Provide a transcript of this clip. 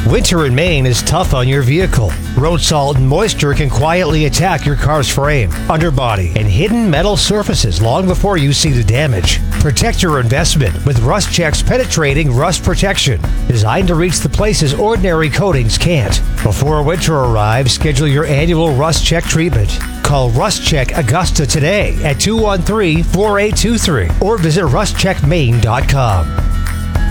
Winter in Maine is tough on your vehicle. Road salt and moisture can quietly attack your car's frame, underbody, and hidden metal surfaces long before you see the damage. Protect your investment with Rust Check's penetrating rust protection, designed to reach the places ordinary coatings can't. Before winter arrives, schedule your annual Rust Check treatment. Call Rust Check Augusta today at 213-4823 or visit rustcheckmaine.com.